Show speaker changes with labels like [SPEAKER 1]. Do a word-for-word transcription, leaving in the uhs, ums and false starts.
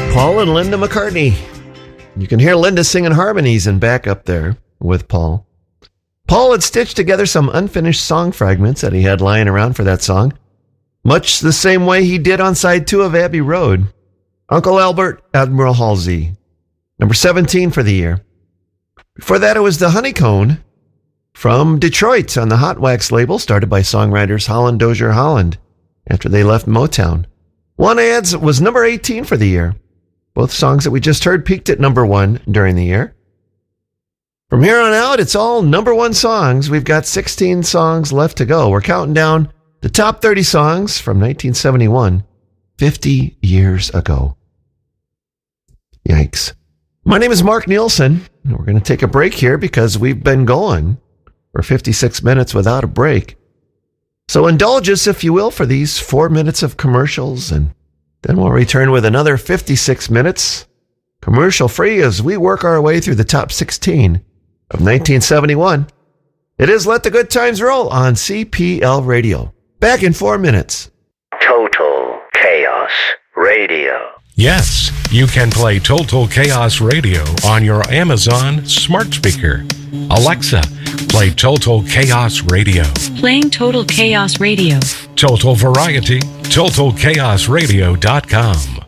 [SPEAKER 1] Paul and Linda McCartney. You can hear Linda singing harmonies and backup there with Paul. Paul had stitched together some unfinished song fragments that he had lying around for that song, much the same way he did on side two of Abbey Road. Uncle Albert, Admiral Halsey. Number seventeen for the year. Before that, it was the Honeycone from Detroit on the Hot Wax label, started by songwriters Holland Dozier Holland after they left Motown. One Ads was number eighteen for the year. Both songs that we just heard peaked at number one during the year. From here on out, it's all number one songs. We've got sixteen songs left to go. We're counting down the top thirty songs from nineteen seventy-one, fifty years ago. Yikes. My name is Mark Nielsen, and we're going to take a break here because we've been going for fifty-six minutes without a break. So indulge us, if you will, for these four minutes of commercials, and then we'll return with another fifty-six minutes commercial-free as we work our way through the top sixteen of nineteen seventy-one. It is Let the Good Times Roll on C P L Radio. Back in four minutes.
[SPEAKER 2] Total Chaos Radio.
[SPEAKER 3] Yes, you can play Total Chaos Radio on your Amazon smart speaker. Alexa, play Total Chaos Radio.
[SPEAKER 4] Playing Total Chaos Radio.
[SPEAKER 3] Total Variety, total chaos radio dot com.